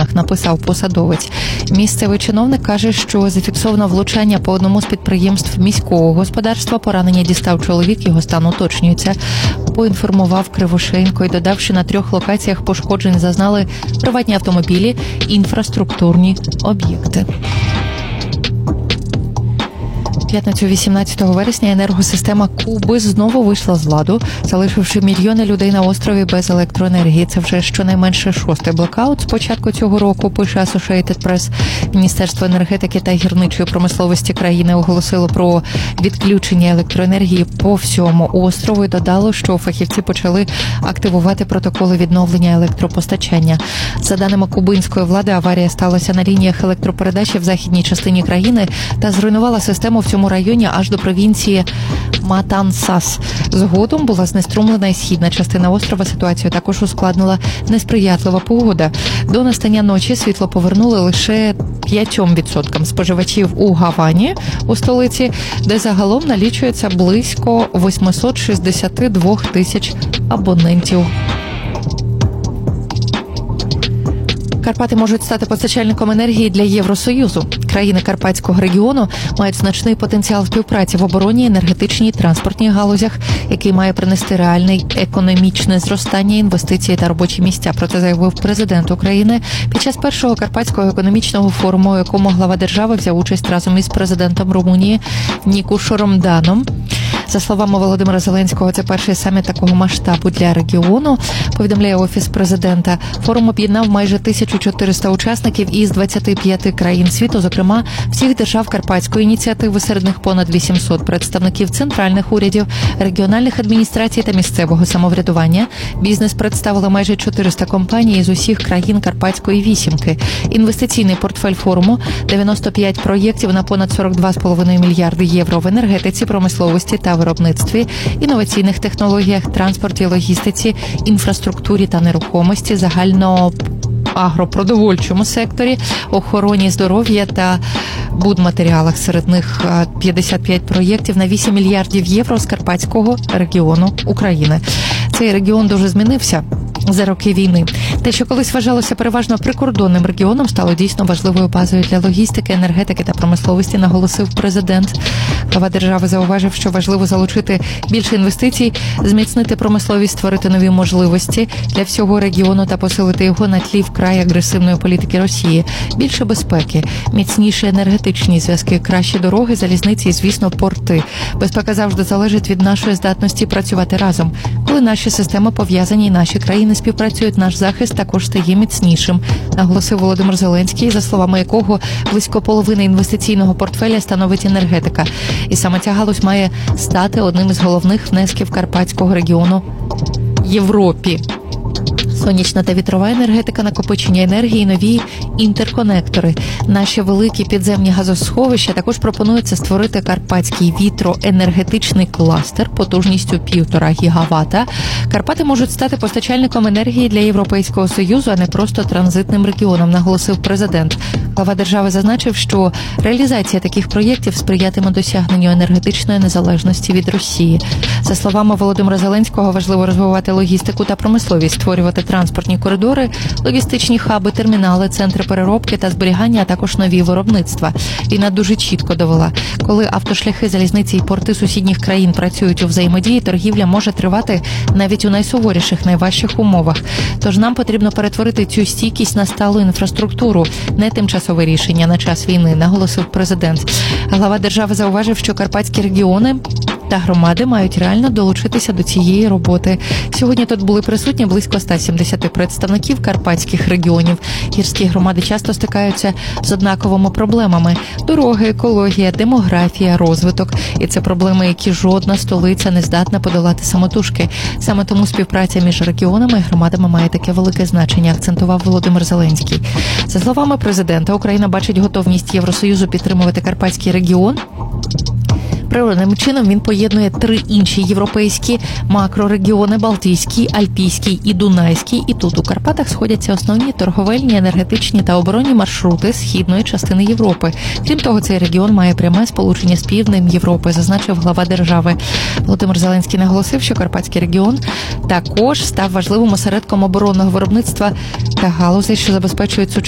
регіонах, написав посадовець. Місцевий чиновник каже, що зафіксовано влучання по одному з підприємств міського господарства. Поранення дістав чоловік, його стан уточнюється. Поінформував Кривошеєнко і додав, що на 3 локаціях пошкоджень зазнали приватні автомобілі, інфраструктурні об'єкти. П'ятницю 18 вересня енергосистема Куби знову вийшла з ладу, залишивши мільйони людей на острові без електроенергії. Це вже щонайменше 6-й блекаут з початку цього року, пише Associated Press. Міністерство енергетики та гірничої промисловості країни оголосило про відключення електроенергії по всьому острову і додало, що фахівці почали активувати протоколи відновлення електропостачання. За даними кубинської влади, аварія сталася на лініях електропередачі в західній частині країни та зруйнувала систему в цьому районі аж до провінції Матансас. Згодом була знеструмлена і східна частина острова. Ситуацію також ускладнила несприятлива погода. До настання ночі світло повернули лише 5% споживачів у Гавані, у столиці, де загалом налічується близько 862 тисяч абонентів. Карпати можуть стати постачальником енергії для Євросоюзу. Країни Карпатського регіону мають значний потенціал співпраці в оборонній, енергетичній, транспортній галузях, який має принести реальне економічне зростання, інвестиції та робочі місця. Про це заявив президент України під час першого Карпатського економічного форуму, у якому глава держави взяв участь разом із президентом Румунії Нікушором Даном. За словами Володимира Зеленського, це перший саміт такого масштабу для регіону, повідомляє Офіс президента. Форум об'єднав майже 1400 учасників із 25 країн світу, зокрема всіх держав Карпатської ініціативи, серед них понад 800 представників центральних урядів, регіональних адміністрацій та місцевого самоврядування. Бізнес представили майже 400 компаній з усіх країн Карпатської вісімки. Інвестиційний портфель форуму – 95 проєктів на понад 42,5 мільярди євро в енергетиці, промисловості та виробництві, інноваційних технологіях, транспорті, логістиці, інфраструктурі та нерухомості, загально агропродовольчому секторі, охороні здоров'я та будматеріалах. Серед них 55 проєктів на 8 мільярдів євро з Карпатського регіону України. Цей регіон дуже змінився за роки війни. Те, що колись вважалося переважно прикордонним регіоном, стало дійсно важливою базою для логістики, енергетики та промисловості, наголосив президент. Глава держави зауважив, що важливо залучити більше інвестицій, зміцнити промисловість, створити нові можливості для всього регіону та посилити його на тлі вкрай агресивної політики Росії. Більше безпеки, міцніші енергетичні зв'язки, кращі дороги, залізниці і, звісно, порти. Безпека завжди залежить від нашої здатності працювати разом. Коли наші системи пов'язані і наші країни співпрацюють, наш захист також стає міцнішим, наголосив Володимир Зеленський, за словами якого близько половини інвестиційного портфеля становить енергетика. І саме ця галузь має стати одним із головних внесків Карпатського регіону Європі. Сонячна та вітрова енергетика, накопичення енергії, нові інтерконектори. Наші великі підземні газосховища також пропонується створити карпатський вітроенергетичний кластер потужністю 1,5 гігавата. Карпати можуть стати постачальником енергії для Європейського Союзу, а не просто транзитним регіоном, наголосив президент. Глава держави зазначив, що реалізація таких проєктів сприятиме досягненню енергетичної незалежності від Росії. За словами Володимира Зеленського, важливо розвивати логістику та промисловість, створювати транспортні коридори, логістичні хаби, термінали, центри переробки та зберігання, а також нові виробництва. Війна дуже чітко довела. Коли автошляхи, залізниці і порти сусідніх країн працюють у взаємодії, торгівля може тривати навіть у найсуворіших, найважчих умовах. Тож нам потрібно перетворити цю стійкість на сталу інфраструктуру, не тимчасове рішення на час війни, наголосив президент. Глава держави зауважив, що карпатські регіони та громади мають реально долучитися до цієї роботи. Сьогодні тут були присутні близько 170 представників карпатських регіонів. Гірські громади часто стикаються з однаковими проблемами – дороги, екологія, демографія, розвиток. І це проблеми, які жодна столиця не здатна подолати самотужки. Саме тому співпраця між регіонами і громадами має таке велике значення, акцентував Володимир Зеленський. За словами президента, Україна бачить готовність Євросоюзу підтримувати Карпатський регіон. Природним чином він поєднує 3 інші європейські макрорегіони – Балтійський, Альпійський і Дунайський. І тут у Карпатах сходяться основні торговельні, енергетичні та оборонні маршрути східної частини Європи. Крім того, цей регіон має пряме сполучення з півднем Європи, зазначив глава держави. Володимир Зеленський наголосив, що Карпатський регіон також став важливим осередком оборонного виробництва та галузей, що забезпечують